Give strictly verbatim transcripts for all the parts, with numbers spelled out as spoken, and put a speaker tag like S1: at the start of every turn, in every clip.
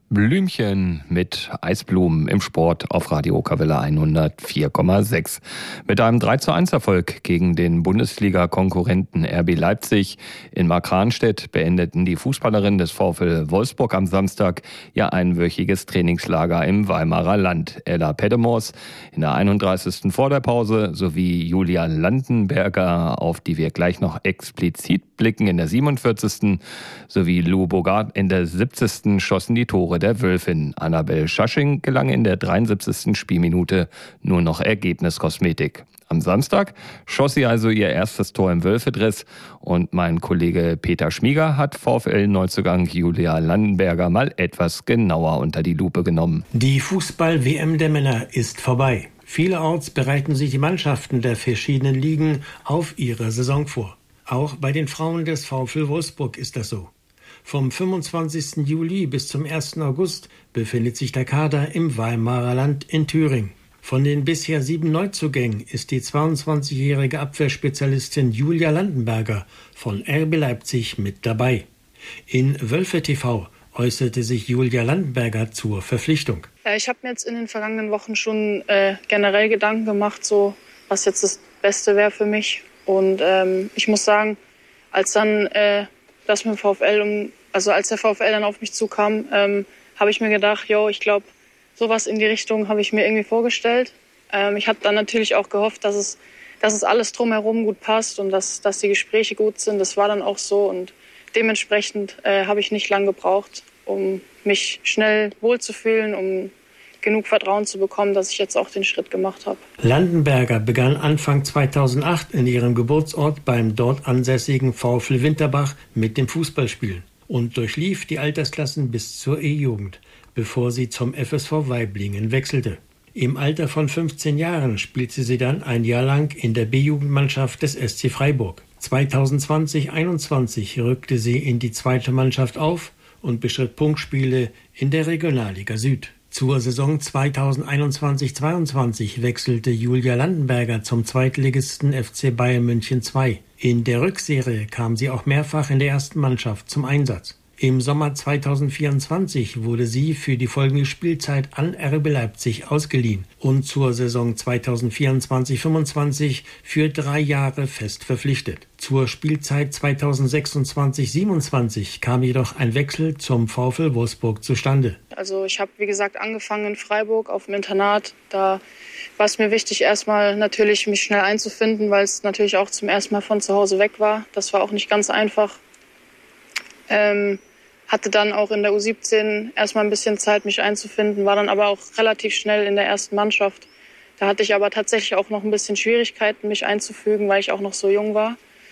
S1: Blümchen mit Eisblumen im Sport auf Radio Okerwelle hundertvier Komma sechs. Mit einem drei zu eins Erfolg gegen den Bundesliga-Konkurrenten R B Leipzig in Markranstädt beendeten die Fußballerinnen des VfL Wolfsburg am Samstag ihr einwöchiges Trainingslager im Weimarer Land. Ella Peddemors in der einunddreißigsten vor der Pause sowie Julia Landenberger, auf die wir gleich noch explizit blicken, in der siebenundvierzigsten sowie Lou Bogart in der siebzigsten schossen die Tore der Wölfin. Annabel Schasching gelang in der dreiundsiebzigsten Spielminute nur noch Ergebniskosmetik. Am Samstag schoss sie also ihr erstes Tor im Wölfedress und mein Kollege Peter Schmieger hat VfL-Neuzugang Julia Landenberger mal etwas genauer unter die Lupe genommen.
S2: Die Fußball-W M der Männer ist vorbei. Vielerorts bereiten sich die Mannschaften der verschiedenen Ligen auf ihre Saison vor. Auch bei den Frauen des VfL Wolfsburg ist das so. Vom fünfundzwanzigsten Juli bis zum ersten August befindet sich der Kader im Weimarer Land in Thüringen. Von den bisher sieben Neuzugängen ist die zweiundzwanzigjährige Abwehrspezialistin Julia Landenberger von R B Leipzig mit dabei. In Wölfe T V äußerte sich Julia Landenberger zur Verpflichtung.
S3: Ich habe mir jetzt in den vergangenen Wochen schon äh, generell Gedanken gemacht, so was jetzt das Beste wäre für mich. Und ähm, ich muss sagen, als dann äh, das mit dem VfL, um, also als der VfL dann auf mich zukam, ähm, habe ich mir gedacht, yo, ich glaube, sowas in die Richtung habe ich mir irgendwie vorgestellt. Ähm, ich habe dann natürlich auch gehofft, dass es, dass es alles drumherum gut passt und dass, dass die Gespräche gut sind. Das war dann auch so und dementsprechend äh, habe ich nicht lange gebraucht, um mich schnell wohlzufühlen, um genug Vertrauen zu bekommen, dass ich jetzt auch den Schritt gemacht habe.
S2: Landenberger begann Anfang zweitausendacht in ihrem Geburtsort beim dort ansässigen VfL Winterbach mit dem Fußballspielen und durchlief die Altersklassen bis zur E-Jugend, bevor sie zum F S V Waiblingen wechselte. Im Alter von fünfzehn Jahren spielte sie dann ein Jahr lang in der B-Jugendmannschaft des S C Freiburg. zweitausendzwanzig einundzwanzig rückte sie in die zweite Mannschaft auf und bestritt Punktspiele in der Regionalliga Süd. Zur Saison zweitausendeinundzwanzig zweiundzwanzig wechselte Julia Landenberger zum Zweitligisten F C Bayern München zwei. In der Rückserie kam sie auch mehrfach in der ersten Mannschaft zum Einsatz. Im Sommer zweitausendvierundzwanzig wurde sie für die folgende Spielzeit an R B Leipzig ausgeliehen und zur Saison zweitausendvierundzwanzig fünfundzwanzig für drei Jahre fest verpflichtet. Zur Spielzeit zweitausendsechsundzwanzig siebenundzwanzig kam jedoch ein Wechsel zum VfL Wolfsburg zustande.
S3: Also ich habe, wie gesagt, angefangen in Freiburg auf dem Internat. Da war es mir wichtig, erstmal natürlich mich schnell einzufinden, weil es natürlich auch zum ersten Mal von zu Hause weg war. Das war auch nicht ganz einfach. Ähm, hatte dann auch in der U siebzehn erstmal ein bisschen Zeit, mich einzufinden, war dann aber auch relativ schnell in der ersten Mannschaft. Da hatte ich aber tatsächlich auch noch ein bisschen Schwierigkeiten, mich einzufügen, weil ich auch noch so jung war.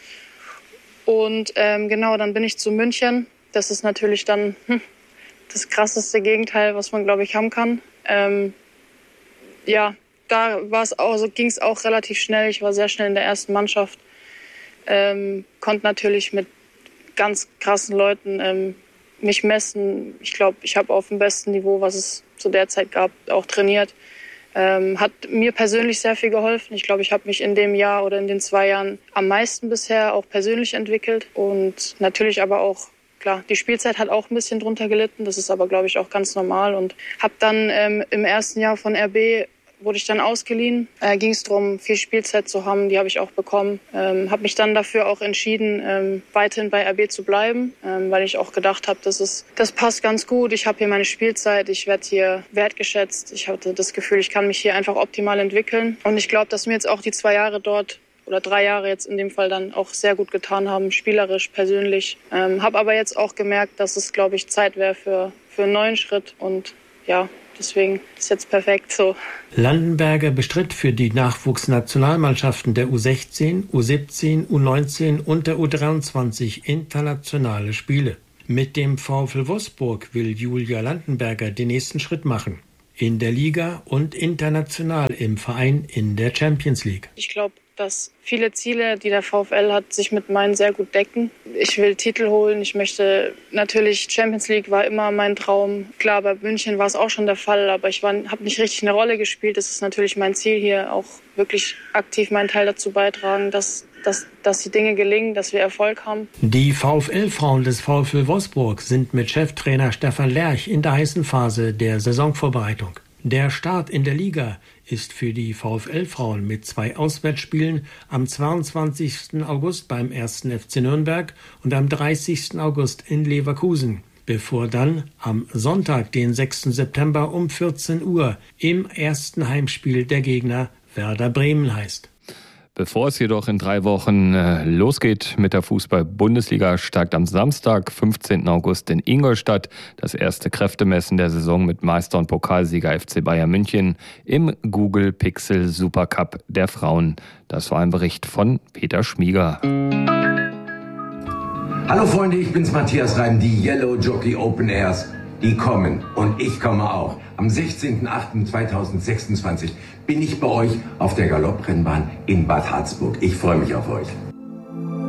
S3: Und ähm, genau, dann bin ich zu München. Das ist natürlich dann hm, das krasseste Gegenteil, was man, glaube ich, haben kann. Ähm, ja, da war es auch, so ging es auch relativ schnell. Ich war sehr schnell in der ersten Mannschaft, ähm, konnte natürlich mit ganz krassen Leuten ähm, mich messen. Ich glaube, ich habe auf dem besten Niveau, was es zu der Zeit gab, auch trainiert. Ähm, hat mir persönlich sehr viel geholfen. Ich glaube, ich habe mich in dem Jahr oder in den zwei Jahren am meisten bisher auch persönlich entwickelt. Und natürlich aber auch, klar, die Spielzeit hat auch ein bisschen drunter gelitten. Das ist aber, glaube ich, auch ganz normal. Und habe dann ähm, im ersten Jahr von R B wurde ich dann ausgeliehen. Äh, ging es darum, viel Spielzeit zu haben. Die habe ich auch bekommen. Ähm, habe mich dann dafür auch entschieden, ähm, weiterhin bei R B zu bleiben, ähm, weil ich auch gedacht habe, das ist, das passt ganz gut. Ich habe hier meine Spielzeit. Ich werde hier wertgeschätzt. Ich hatte das Gefühl, ich kann mich hier einfach optimal entwickeln. Und ich glaube, dass mir jetzt auch die zwei Jahre dort oder drei Jahre jetzt in dem Fall dann auch sehr gut getan haben, spielerisch, persönlich. Ähm, habe aber jetzt auch gemerkt, dass es, glaube ich, Zeit wäre für, für einen neuen Schritt. Und ja, deswegen ist jetzt perfekt so.
S2: Landenberger bestritt für die Nachwuchsnationalmannschaften der U sechzehn, U siebzehn, U neunzehn und der U dreiundzwanzig internationale Spiele. Mit dem VfL Wolfsburg will Julia Landenberger den nächsten Schritt machen. In der Liga und international im Verein in der Champions League.
S3: Ich glaube, dass viele Ziele, die der VfL hat, sich mit meinen sehr gut decken. Ich will Titel holen. Ich möchte natürlich, Champions League war immer mein Traum. Klar, bei München war es auch schon der Fall, aber ich habe nicht richtig eine Rolle gespielt. Das ist natürlich mein Ziel hier, auch wirklich aktiv meinen Teil dazu beitragen, dass, dass, dass die Dinge gelingen, dass wir Erfolg haben.
S2: Die VfL-Frauen des VfL Wolfsburg sind mit Cheftrainer Stefan Lerch in der heißen Phase der Saisonvorbereitung. Der Start in der Liga ist für die VfL-Frauen mit zwei Auswärtsspielen am zweiundzwanzigsten August beim ersten F C Nürnberg und am dreißigsten August in Leverkusen, bevor dann am Sonntag, den sechsten September um vierzehn Uhr im ersten Heimspiel der Gegner Werder Bremen heißt.
S1: Bevor es jedoch in drei Wochen äh, losgeht mit der Fußball-Bundesliga, steigt am Samstag, fünfzehnten August in Ingolstadt das erste Kräftemessen der Saison mit Meister- und Pokalsieger F C Bayern München im Google Pixel Supercup der Frauen. Das war ein Bericht von Peter Schmieger.
S4: Hallo Freunde, ich bin's Matthias Reim, die Yellow Jockey Open Airs. Die kommen und ich komme auch. Am sechzehnten achten zweitausendsechsundzwanzig bin ich bei euch auf der Galopprennbahn in Bad Harzburg. Ich freue mich auf euch.